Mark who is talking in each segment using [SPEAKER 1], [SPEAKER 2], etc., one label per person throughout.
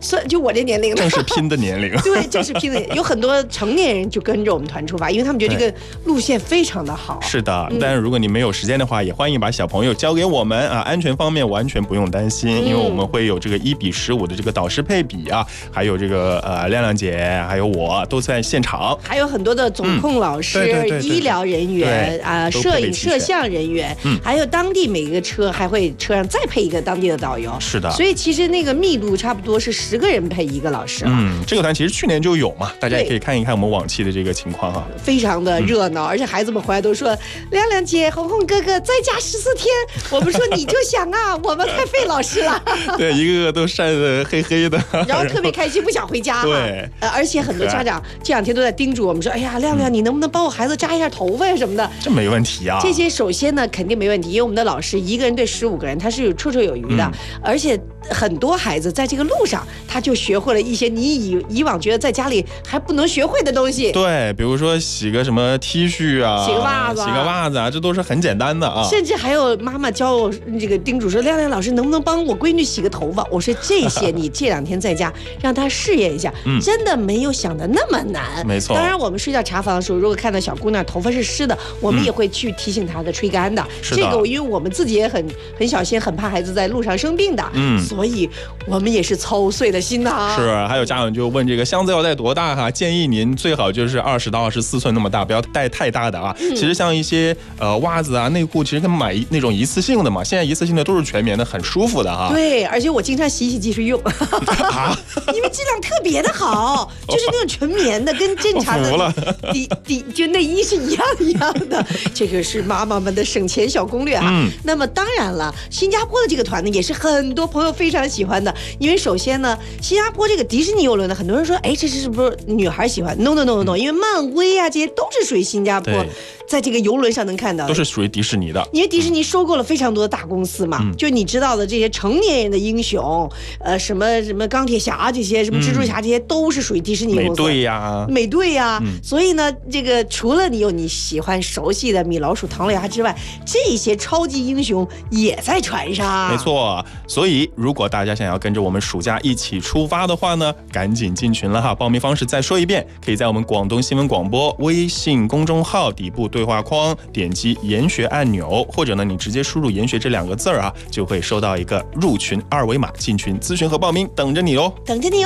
[SPEAKER 1] 就我这年龄
[SPEAKER 2] 正是拼的年龄。
[SPEAKER 1] 对，正是拼的。有很多成年人就跟着我们团出发，因为他们觉得这个路线非常的好。
[SPEAKER 2] 是的，但是如果你没有时间的话，也欢迎把小朋友交给我们啊，安全方面完全不用担心，因为我们会有这个1:15的这个导师配比啊，还有这个亮亮姐，还有我都在现场，
[SPEAKER 1] 还有很多的总控老师、医疗人员啊、摄影摄像人员，还有当地每个车还会车上再配一个当地的导游。
[SPEAKER 2] 是的，
[SPEAKER 1] 所以其实那个密度差不多是10个人配1个老师。
[SPEAKER 2] 这个团其实去年就有嘛，大家也可以看一看我们往期的这个情况哈，
[SPEAKER 1] 非常的热闹，而且孩子们回来都说亮亮姐、红红哥哥在家14天，我们说你就想啊，我们太费老师了。
[SPEAKER 2] 对，一个个都晒得黑黑的，
[SPEAKER 1] 然后特别开心，不想回家。
[SPEAKER 2] 对，
[SPEAKER 1] 而且很多家长这2天都在叮嘱我们说，哎呀，亮亮，你能不能帮我孩子扎一下头发呀什么的？
[SPEAKER 2] 这没问题啊。
[SPEAKER 1] 这些首先呢肯定没问题，因为我们的老师1个人对15个人，他是有绰绰有余的，而且很多孩子在这个路上他就学会了一些你以往觉得在家里还不能学会的东西。
[SPEAKER 2] 对，比如说洗个什么 T 恤啊，
[SPEAKER 1] 洗个袜子
[SPEAKER 2] 啊，这都是很简单的啊。
[SPEAKER 1] 甚至还有妈妈教我这个叮嘱说，亮亮老师能不能帮我闺女洗个头发？我说这些你这2天在家让她试验一下，真的没有想的那么难。
[SPEAKER 2] 没错。
[SPEAKER 1] 当然我们睡觉查房的时候，如果看到小姑娘头发是湿的，我们也会去提醒她的吹干的。这个因为我们自己也很小心，很怕孩子在路上生病的，所以我们也是操碎了心呐。
[SPEAKER 2] 是，还有家长就问这个箱子要带多大哈？建议您最好就是20到24寸那么大，不要带太大的啊。其实像一些袜子啊、内裤，其实可以买那种一次性的嘛。现在一次性的都是全棉的，很舒服的哈。
[SPEAKER 1] 对，而且我经常洗继续用，因为质量特别的好，就是那种纯棉的，跟正常的就内衣是一样的。这个是妈妈们的省钱小攻略哈。那么当然了，新加坡的这个团呢，也是很多朋友非常喜欢的，因为首先呢，新加坡这个迪士尼游轮呢，很多人说，哎，这是不是女孩喜欢 ？No， 因为漫威啊这些都是属于新加坡，在这个游轮上能看到，
[SPEAKER 2] 都是属于迪士尼的。
[SPEAKER 1] 因为迪士尼收购了非常多的大公司嘛，就你知道的这些成年人的英雄，什么钢铁侠这些，什么蜘蛛侠这些，都是属于迪士尼公司。美队呀，所以呢，这个除了你有你喜欢熟悉的米老鼠、唐老鸭之外，这些超级英雄也在船上。
[SPEAKER 2] 没错，所以如果大家想要跟着我们暑假一起出发的话呢，赶紧进群了哈。报名方式再说一遍，可以在我们广东新闻广播微信公众号底部对话框点击研学按钮，或者呢你直接输入研学这2个字啊，就会收到一个入群2维码，进群咨询和报名等着你哦。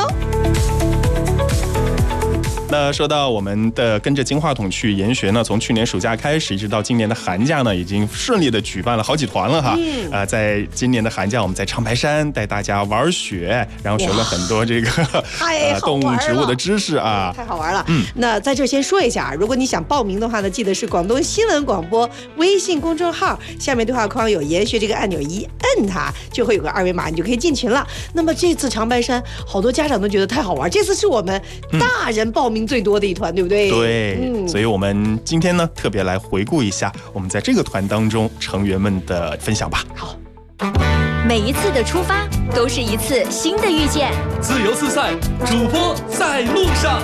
[SPEAKER 2] 那说到我们的跟着金话筒去研学呢，从去年暑假开始，一直到今年的寒假呢，已经顺利的举办了好几团了哈。在今年的寒假，我们在长白山带大家玩雪，然后学了很多这个动物植物的知识啊，
[SPEAKER 1] 太好玩了。那在这先说一下，如果你想报名的话呢，记得是广东新闻广播微信公众号下面对话框有研学这个按钮，一摁它就会有个2维码，你就可以进群了。那么这次长白山，好多家长都觉得太好玩，这次是我们大人报名最多的一团，对不对？
[SPEAKER 2] 对，所以我们今天呢特别来回顾一下我们在这个团当中成员们的分享吧。
[SPEAKER 1] 好，
[SPEAKER 3] 每一次的出发都是一次新的遇见，
[SPEAKER 4] 自由自在，主播在路上。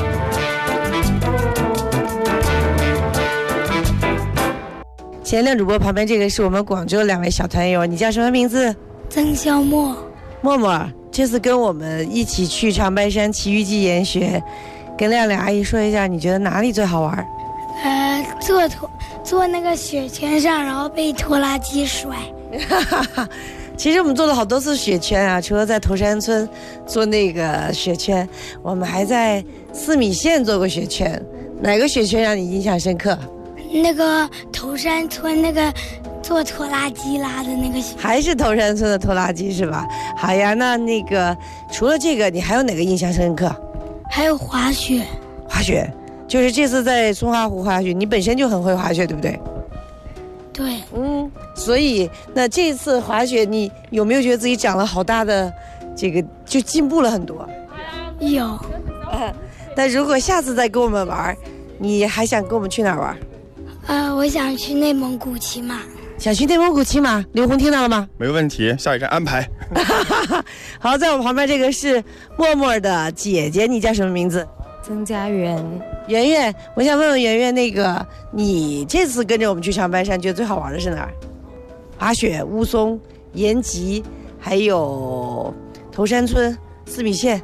[SPEAKER 1] 贤亮主播旁边这个是我们广州2位小团友，你叫什么名字？
[SPEAKER 5] 曾小沫。
[SPEAKER 1] 默默，这次跟我们一起去长白山奇遇记研学，跟亮亮阿姨说一下，你觉得哪里最好玩？
[SPEAKER 5] 坐那个雪圈上，然后被拖拉机甩。
[SPEAKER 1] 其实我们做了好多次雪圈啊，除了在头山村做那个雪圈，我们还在四米线做过雪圈。哪个雪圈让你印象深刻？
[SPEAKER 5] 那个头山村那个坐拖拉机拉的那个雪，
[SPEAKER 1] 还是头山村的拖拉机是吧？好呀，那个除了这个，你还有哪个印象深刻？
[SPEAKER 5] 还有滑雪。
[SPEAKER 1] 滑雪就是这次在松花湖滑雪，你本身就很会滑雪，对不对？
[SPEAKER 5] 对。
[SPEAKER 1] 所以那这次滑雪，你有没有觉得自己长了好大的这个，就进步了很多？
[SPEAKER 5] 有。
[SPEAKER 1] 那如果下次再跟我们玩，你还想跟我们去哪儿玩？
[SPEAKER 5] 我想去内蒙古骑马。
[SPEAKER 1] 想去内蒙古骑马，刘红听到了吗？
[SPEAKER 2] 没问题，下一站安排。
[SPEAKER 1] 好，在我旁边这个是默默的姐姐，你叫什么名字？
[SPEAKER 6] 曾家园。
[SPEAKER 1] 圆圆，我想问问圆圆，那个你这次跟着我们去长白山，觉得最好玩的是哪儿？滑雪、雾凇、延吉，还有头山村、四米线。